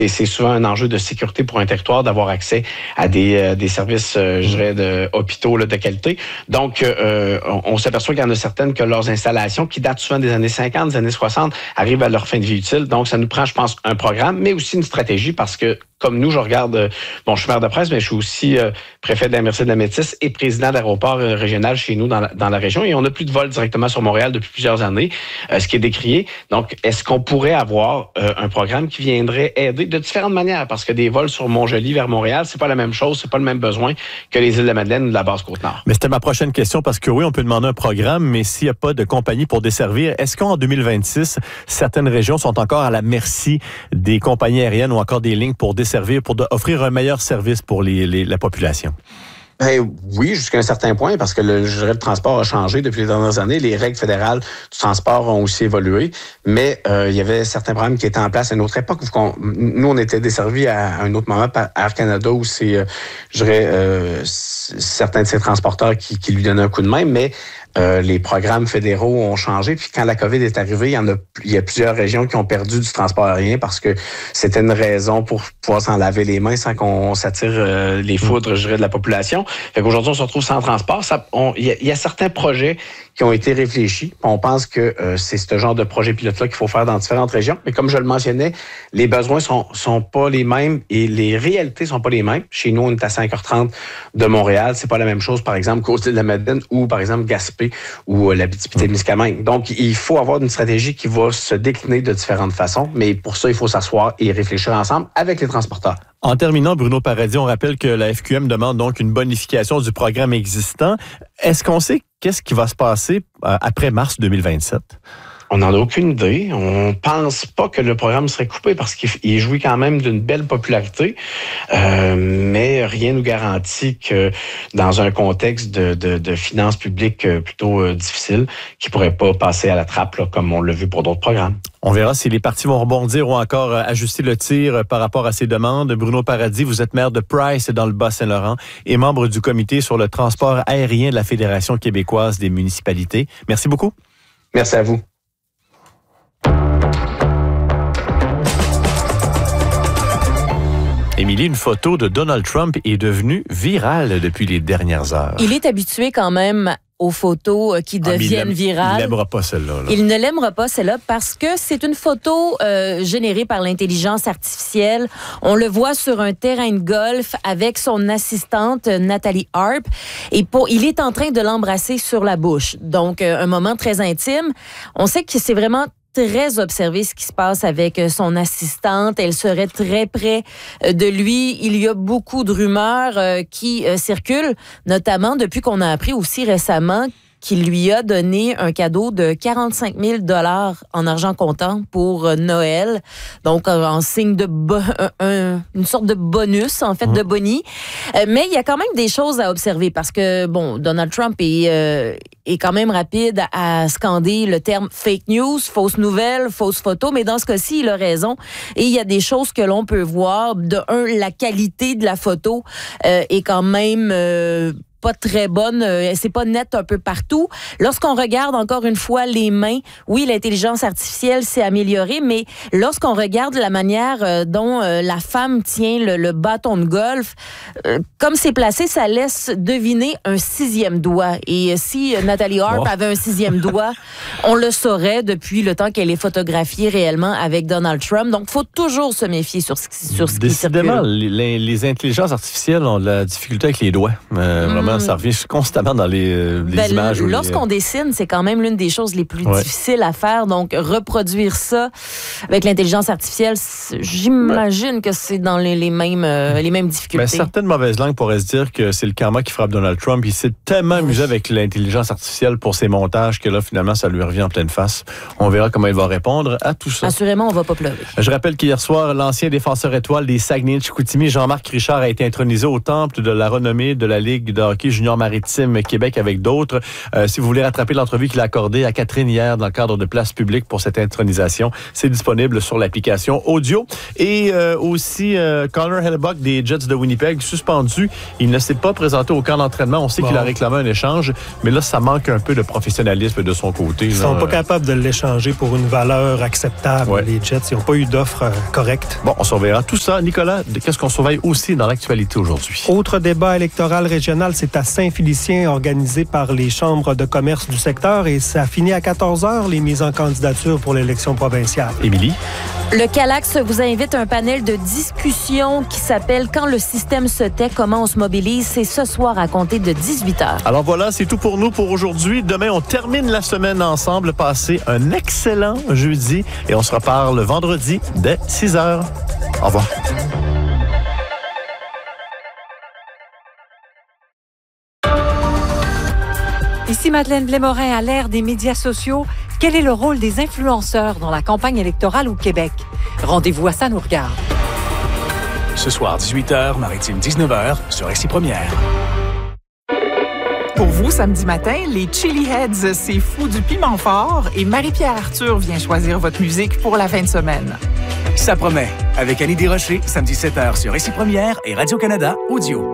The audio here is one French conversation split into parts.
Et c'est souvent un enjeu de sécurité pour un territoire d'avoir accès à des services, je dirais, hôpitaux de qualité. Donc, on s'aperçoit qu'il y en a certaines que leurs installations, qui datent souvent des années 50, des années 60, arrivent à leur fin de vie utile. Donc, ça nous prend, je pense, un programme, mais aussi une stratégie parce que, comme nous, je regarde, je suis maire de Price, mais je suis aussi préfet de la MRC de la Métis et président d'aéroport régional chez nous dans la région. Et on n'a plus de vol directement sur Montréal depuis plusieurs années, ce qui est décrié. Donc, est-ce qu'on pourrait avoir un programme qui viendrait aider de différentes manières? Parce que des vols sur Montjoli vers Montréal, c'est pas la même chose, c'est pas le même besoin que les îles de Madeleine ou de la Basse-Côte-Nord. Mais c'était ma prochaine question parce que oui, on peut demander un programme, mais s'il n'y a pas de compagnie pour desservir, est-ce qu'en 2026, certaines régions sont encore à la merci des compagnies aériennes ou encore des lignes pour desservir, pour offrir un meilleur service pour la population? Oui, jusqu'à un certain point, parce que le transport a changé depuis les dernières années. Les règles fédérales du transport ont aussi évolué, mais il y avait certains programmes qui étaient en place à une autre époque. Nous, on était desservis à un autre moment par Air Canada, où c'est, certains de ces transporteurs qui lui donnaient un coup de main, mais les programmes fédéraux ont changé. Puis quand la COVID est arrivée, il y a plusieurs régions qui ont perdu du transport aérien parce que c'était une raison pour pouvoir s'en laver les mains sans qu'on s'attire les foudres, je dirais, de la population. Fait qu'aujourd'hui, on se retrouve sans transport. Il y a certains projets qui ont été réfléchis. On pense que c'est ce genre de projet pilote-là qu'il faut faire dans différentes régions. Mais comme je le mentionnais, les besoins sont pas les mêmes et les réalités sont pas les mêmes. Chez nous, on est à 5h30 de Montréal. C'est pas la même chose, par exemple, qu'aux îles de la Madeleine ou, par exemple, Gaspé ou l'Abitibi-Témiscamingue. Donc, il faut avoir une stratégie qui va se décliner de différentes façons. Mais pour ça, il faut s'asseoir et réfléchir ensemble avec les transporteurs. En terminant, Bruno Paradis, on rappelle que la FQM demande donc une bonification du programme existant. Est-ce qu'on sait qu'est-ce qui va se passer après mars 2027? On n'en a aucune idée. On pense pas que le programme serait coupé parce qu'il jouit quand même d'une belle popularité. Mais rien nous garantit que dans un contexte de finances publiques plutôt difficile, qu'il pourrait pas passer à la trappe là, comme on l'a vu pour d'autres programmes. On verra si les partis vont rebondir ou encore ajuster le tir par rapport à ces demandes. Bruno Paradis, vous êtes maire de Price dans le Bas-Saint-Laurent et membre du comité sur le transport aérien de la Fédération québécoise des municipalités. Merci beaucoup. Merci à vous. Émilie, une photo de Donald Trump est devenue virale depuis les dernières heures. Il est habitué quand même aux photos qui deviennent virales. Il n'aimera pas celle-là. Il ne l'aimera pas celle-là parce que c'est une photo générée par l'intelligence artificielle. On le voit sur un terrain de golf avec son assistante Natalie Arp et il est en train de l'embrasser sur la bouche. Donc un moment très intime. On sait que c'est vraiment très observé ce qui se passe avec son assistante. Elle serait très près de lui. Il y a beaucoup de rumeurs qui circulent, notamment depuis qu'on a appris aussi récemment qu'il lui a donné un cadeau de 45 000 $ en argent comptant pour Noël. Donc, en signe de une sorte de bonus, en fait, de boni. Mais il y a quand même des choses à observer parce que, Donald Trump est quand même rapide à scander le terme fake news, fausse nouvelle, fausse photo. Mais dans ce cas-ci, il a raison. Et il y a des choses que l'on peut voir. De un, la qualité de la photo est quand même pas très bonne, c'est pas net un peu partout. Lorsqu'on regarde encore une fois les mains, oui, l'intelligence artificielle s'est améliorée, mais lorsqu'on regarde la manière dont la femme tient le bâton de golf, comme c'est placé, ça laisse deviner un 6e doigt. Et si Natalie Arp avait un 6e doigt, on le saurait depuis le temps qu'elle est photographiée réellement avec Donald Trump. Donc, il faut toujours se méfier sur ce qui circule. Décidément, les intelligences artificielles ont de la difficulté avec les doigts. Vraiment, ça revient constamment dans les images. Lorsqu'on dessine, c'est quand même l'une des choses les plus difficiles à faire. Donc, reproduire ça avec l'intelligence artificielle, j'imagine que c'est dans les mêmes difficultés. Mais certaines mauvaises langues pourraient se dire que c'est le karma qui frappe Donald Trump. Il s'est tellement amusé avec l'intelligence artificielle pour ses montages que là, finalement, ça lui revient en pleine face. On verra comment il va répondre à tout ça. Assurément, on va pas pleurer. Je rappelle qu'hier soir, l'ancien défenseur étoile des Saguenay-Chicoutimi, Jean-Marc Richard, a été intronisé au temple de la renommée de la Ligue de hockey hockey junior maritime Québec avec d'autres. Si vous voulez rattraper l'entrevue qu'il a accordée à Catherine hier dans le cadre de Place Publique pour cette intronisation, c'est disponible sur l'application audio. Et aussi, Connor Hellebuck des Jets de Winnipeg, suspendu. Il ne s'est pas présenté au camp d'entraînement. On sait qu'il a réclamé un échange, mais là, ça manque un peu de professionnalisme de son côté. Ils sont pas capables de l'échanger pour une valeur acceptable, les Jets. Ils n'ont pas eu d'offre correcte. Bon, on surveillera tout ça. Nicolas, qu'est-ce qu'on surveille aussi dans l'actualité aujourd'hui? Autre débat électoral régional, c'est à Saint-Félicien, organisé par les chambres de commerce du secteur, et ça finit à 14h, les mises en candidature pour l'élection provinciale. Émilie? Le Calax vous invite à un panel de discussion qui s'appelle « Quand le système se tait, comment on se mobilise ». C'est ce soir à compter de 18h. Alors voilà, c'est tout pour nous pour aujourd'hui. Demain, on termine la semaine ensemble. Passez un excellent jeudi et on se reparle vendredi dès 6h. Au revoir. Ici Madeleine Blais-Morin à l'ère des médias sociaux. Quel est le rôle des influenceurs dans la campagne électorale au Québec? Rendez-vous à Ça nous regarde. Ce soir, 18h, Maritime 19h, sur Récit Première. Pour vous, samedi matin, les Chili Heads, c'est fou du piment fort et Marie-Pierre Arthur vient choisir votre musique pour la fin de semaine. Ça promet. Avec Annie Desrochers, samedi 7h sur Récit Première et Radio-Canada Audio.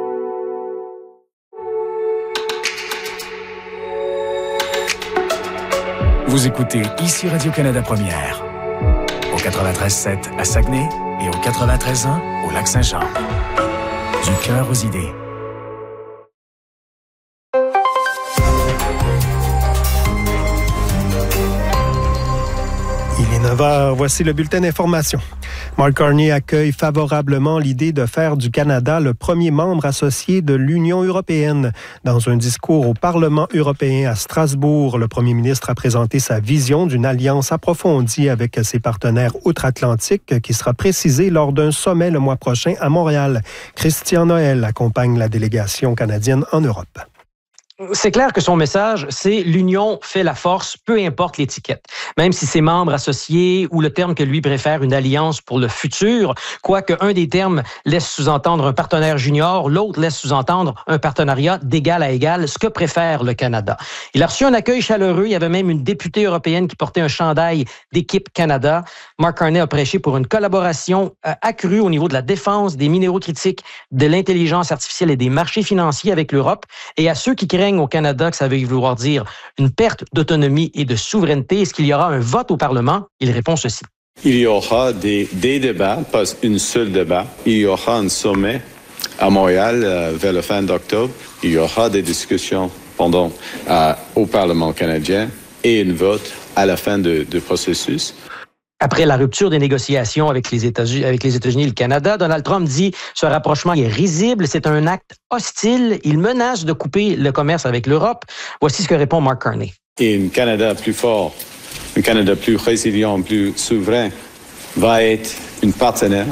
Vous écoutez ici Radio-Canada Première. Au 93.7 à Saguenay et au 93.1 au Lac-Saint-Jean. Du cœur aux idées. Il est 9h, voici le bulletin d'information. Mark Carney accueille favorablement l'idée de faire du Canada le premier membre associé de l'Union européenne. Dans un discours au Parlement européen à Strasbourg, le premier ministre a présenté sa vision d'une alliance approfondie avec ses partenaires outre-Atlantique qui sera précisée lors d'un sommet le mois prochain à Montréal. Christian Noël accompagne la délégation canadienne en Europe. C'est clair que son message, c'est l'union fait la force, peu importe l'étiquette. Même si c'est membres associés ou le terme que lui préfère, une alliance pour le futur, quoique un des termes laisse sous-entendre un partenaire junior, l'autre laisse sous-entendre un partenariat d'égal à égal, ce que préfère le Canada. Il a reçu un accueil chaleureux. Il y avait même une députée européenne qui portait un chandail d'équipe Canada. Mark Carney a prêché pour une collaboration accrue au niveau de la défense, des minéraux critiques, de l'intelligence artificielle et des marchés financiers avec l'Europe. Et à ceux qui craignent au Canada que ça veut vouloir dire une perte d'autonomie et de souveraineté, est-ce qu'il y aura un vote au Parlement? Il répond ceci. Il y aura des débats, pas une seule débat. Il y aura un sommet à Montréal vers la fin d'octobre. Il y aura des discussions au Parlement canadien et un vote à la fin du processus. Après la rupture des négociations avec les États-Unis et le Canada, Donald Trump dit « Ce rapprochement est risible, c'est un acte hostile. Il menace de couper le commerce avec l'Europe. » Voici ce que répond Mark Carney. Et un Canada plus fort, un Canada plus résilient, plus souverain, va être un partenaire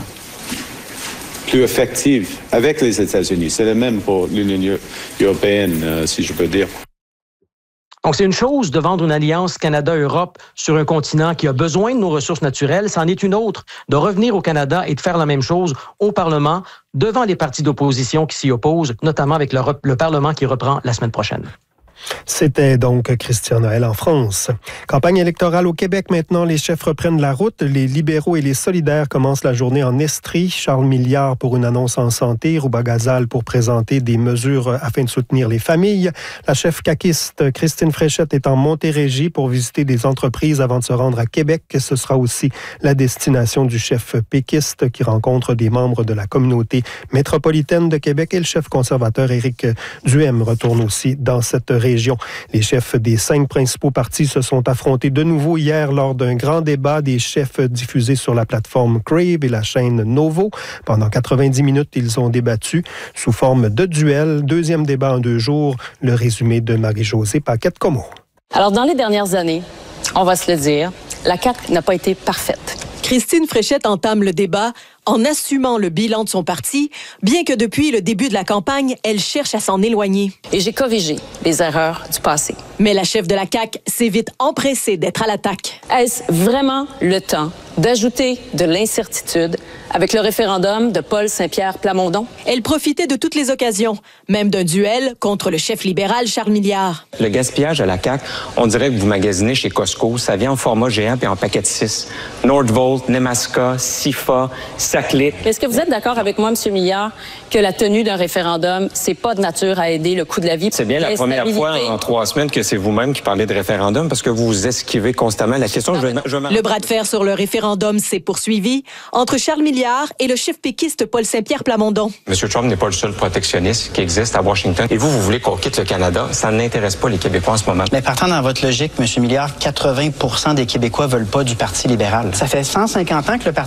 plus effectif avec les États-Unis. C'est le même pour l'Union européenne, si je peux dire. Donc, c'est une chose de vendre une alliance Canada-Europe sur un continent qui a besoin de nos ressources naturelles. C'en est une autre de revenir au Canada et de faire la même chose au Parlement devant les partis d'opposition qui s'y opposent, notamment avec le Parlement qui reprend la semaine prochaine. C'était donc Christian Noël en France. Campagne électorale au Québec maintenant, les chefs reprennent la route. Les libéraux et les solidaires commencent la journée en Estrie. Charles Milliard pour une annonce en santé, Rouba Gazal pour présenter des mesures afin de soutenir les familles. La chef caquiste Christine Fréchette est en Montérégie pour visiter des entreprises avant de se rendre à Québec. Ce sera aussi la destination du chef péquiste qui rencontre des membres de la communauté métropolitaine de Québec, et le chef conservateur Éric Duhem retourne aussi dans cette région. Les chefs des 5 principaux partis se sont affrontés de nouveau hier lors d'un grand débat des chefs diffusé sur la plateforme Crave et la chaîne Novo. Pendant 90 minutes, ils ont débattu sous forme de duel. Deuxième débat en 2 jours. Le résumé de Marie-Josée Paquette-Comeau. Alors, dans les dernières années, on va se le dire, la CAQ n'a pas été parfaite. Christine Fréchette entame le débat en assumant le bilan de son parti, bien que depuis le début de la campagne, elle cherche à s'en éloigner. Et j'ai corrigé les erreurs du passé. Mais la chef de la CAQ s'est vite empressée d'être à l'attaque. Est-ce vraiment le temps d'ajouter de l'incertitude avec le référendum de Paul Saint-Pierre Plamondon? Elle profitait de toutes les occasions, même d'un duel contre le chef libéral Charles Milliard. Le gaspillage à la CAQ, on dirait que vous magasinez chez Costco. Ça vient en format géant puis en paquet de 6. Nordvolt, Nemaska, Sifa, Saclit. Est-ce que vous êtes d'accord avec moi, M. Milliard, que la tenue d'un référendum, c'est pas de nature à aider le coût de la vie? C'est bien la première fois en 3 semaines que c'est vous-même qui parlez de référendum parce que vous esquivez constamment la question. Le bras de fer sur le référendum s'est poursuivi entre Charles Milliard et le chef péquiste Paul Saint-Pierre Plamondon. M. Trump n'est pas le seul protectionniste qui existe à Washington. Et vous voulez qu'on quitte le Canada. Ça n'intéresse pas les Québécois en ce moment. Mais partant dans votre logique, M. Milliard, 80% des Québécois veulent pas du Parti libéral. Ça fait 150 ans que le Parti